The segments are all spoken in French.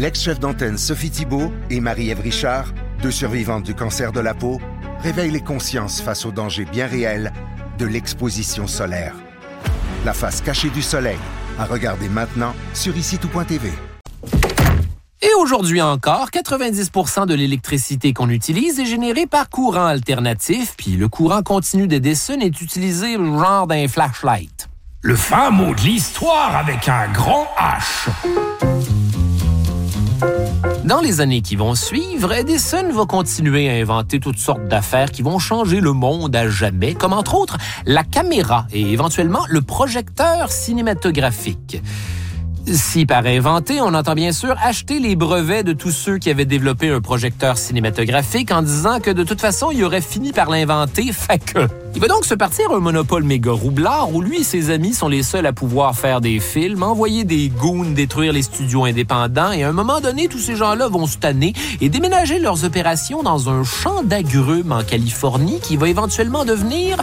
L'ex-chef d'antenne Sophie Thibault et Marie-Ève Richard, 2 survivantes du cancer de la peau, réveillent les consciences face aux dangers bien réels de l'exposition solaire. La face cachée du soleil, à regarder maintenant sur ICITOUT.tv. Et aujourd'hui encore, 90% de l'électricité qu'on utilise est générée par courant alternatif, puis le courant continu d'Edison est utilisé genre d'un flashlight. Le fin mot de l'histoire avec un grand H. Dans les années qui vont suivre, Edison va continuer à inventer toutes sortes d'affaires qui vont changer le monde à jamais, comme entre autres la caméra et éventuellement le projecteur cinématographique. Si par inventé, on entend bien sûr acheter les brevets de tous ceux qui avaient développé un projecteur cinématographique en disant que de toute façon, il aurait fini par l'inventer, fait que... Il va donc se partir un monopole méga roublard où lui et ses amis sont les seuls à pouvoir faire des films, envoyer des goons détruire les studios indépendants et à un moment donné, tous ces gens-là vont se tanner et déménager leurs opérations dans un champ d'agrumes en Californie qui va éventuellement devenir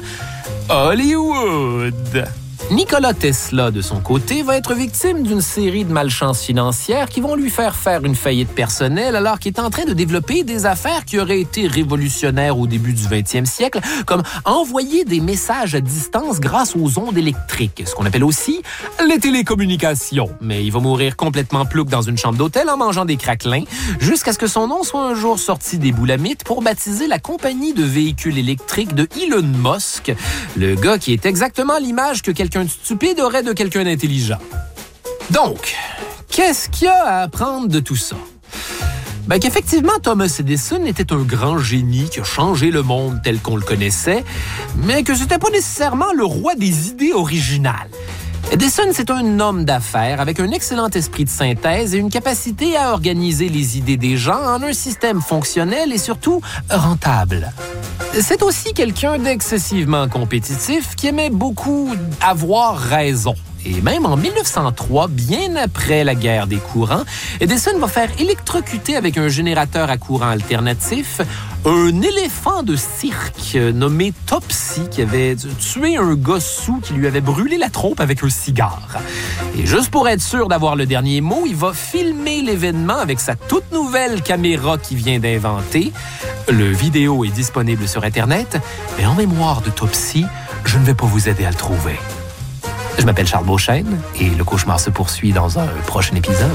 Hollywood. Nikola Tesla, de son côté, va être victime d'une série de malchances financières qui vont lui faire une faillite personnelle alors qu'il est en train de développer des affaires qui auraient été révolutionnaires au début du 20e siècle, comme envoyer des messages à distance grâce aux ondes électriques, ce qu'on appelle aussi les télécommunications. Mais il va mourir complètement plouc dans une chambre d'hôtel en mangeant des craquelins, jusqu'à ce que son nom soit un jour sorti des boulamites pour baptiser la compagnie de véhicules électriques de Elon Musk, le gars qui est exactement l'image que quelqu'un de stupide aurait de quelqu'un d'intelligent. Donc, qu'est-ce qu'il y a à apprendre de tout ça? Ben qu'effectivement, Thomas Edison était un grand génie qui a changé le monde tel qu'on le connaissait, mais que c'était pas nécessairement le roi des idées originales. Edison, c'est un homme d'affaires avec un excellent esprit de synthèse et une capacité à organiser les idées des gens en un système fonctionnel et surtout rentable. C'est aussi quelqu'un d'excessivement compétitif qui aimait beaucoup avoir raison. Et même en 1903, bien après la guerre des courants, Edison va faire électrocuter avec un générateur à courant alternatif un éléphant de cirque nommé Topsy qui avait tué un gars saoul qui lui avait brûlé la trompe avec un cigare. Et juste pour être sûr d'avoir le dernier mot, il va filmer l'événement avec sa toute nouvelle caméra qu'il vient d'inventer. Le vidéo est disponible sur Internet, mais en mémoire de Topsy, je ne vais pas vous aider à le trouver. Je m'appelle Charles Beauchesne et le cauchemar se poursuit dans un prochain épisode.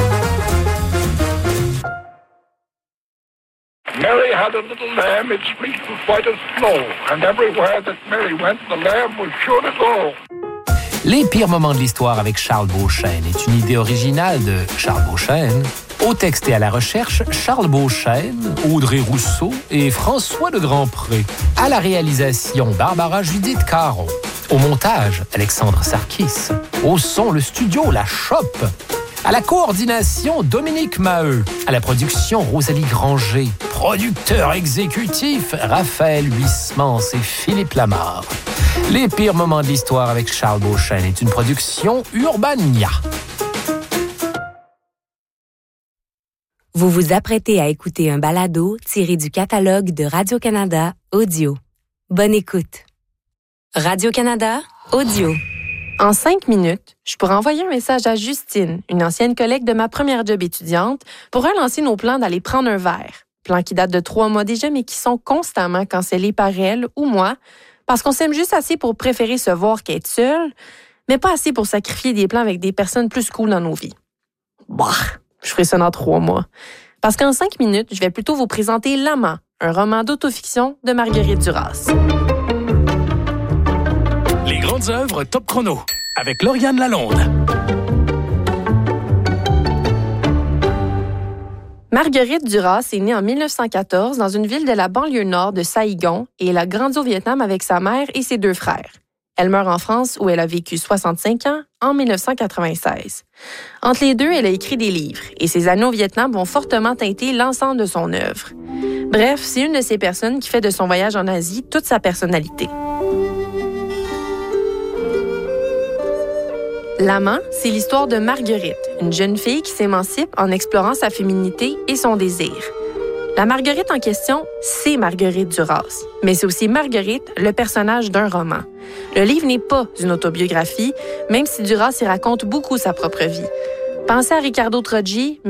Mary had a little lamb, its fleece was white as snow, and everywhere that Mary went, the lamb was sure to go. Les pires moments de l'histoire avec Charles Beauchesne est une idée originale de Charles Beauchesne. Au texte et à la recherche, Charles Beauchesne, Audrey Rousseau et François de Grandpré. À la réalisation, Barbara Judith Caron. Au montage, Alexandre Sarkis. Au son, le studio La Chope. À la coordination, Dominique Maheu. À la production, Rosalie Granger. Producteur exécutif, Raphaël Huismans et Philippe Lamarre. Les pires moments de l'histoire avec Charles Beauchesne est une production Urbania. Vous vous apprêtez à écouter un balado tiré du catalogue de Radio-Canada Audio. Bonne écoute. Radio-Canada Audio. En 5 minutes, je pourrais envoyer un message à Justine, une ancienne collègue de ma première job étudiante, pour relancer nos plans d'aller prendre un verre. Plans qui datent de 3 mois déjà, mais qui sont constamment cancellés par elle ou moi, parce qu'on s'aime juste assez pour préférer se voir qu'être seul, mais pas assez pour sacrifier des plans avec des personnes plus cool dans nos vies. Bah, je ferai ça dans 3 mois. Parce qu'en 5 minutes, je vais plutôt vous présenter L'Amant, un roman d'autofiction de Marguerite Duras. Les grandes œuvres Top Chrono, avec Lauriane Lalonde. Marguerite Duras est née en 1914 dans une ville de la banlieue nord de Saïgon et elle a grandi au Vietnam avec sa mère et ses 2 frères. Elle meurt en France où elle a vécu 65 ans en 1996. Entre les deux, elle a écrit des livres et ses années au Vietnam vont fortement teinter l'ensemble de son œuvre. Bref, c'est une de ces personnes qui fait de son voyage en Asie toute sa personnalité. L'Amant, c'est l'histoire de Marguerite, une jeune fille qui s'émancipe en explorant sa féminité et son désir. La Marguerite en question, c'est Marguerite Duras, mais c'est aussi Marguerite, le personnage d'un roman. Le livre n'est pas une autobiographie, même si Duras y raconte beaucoup sa propre vie. Pensez à Ricardo Troggi,